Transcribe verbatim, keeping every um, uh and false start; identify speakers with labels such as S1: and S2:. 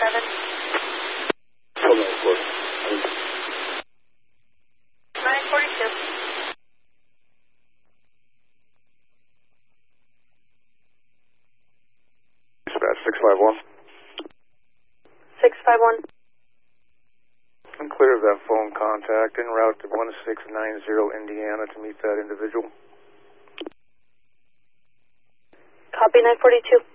S1: seven.
S2: Hold on, four.
S1: nine forty-two.
S2: Dispatch six five one.
S1: six five one.
S2: I'm clear of that phone contact. En route to one six nine zero Indiana to meet that individual.
S1: Copy nine forty-two.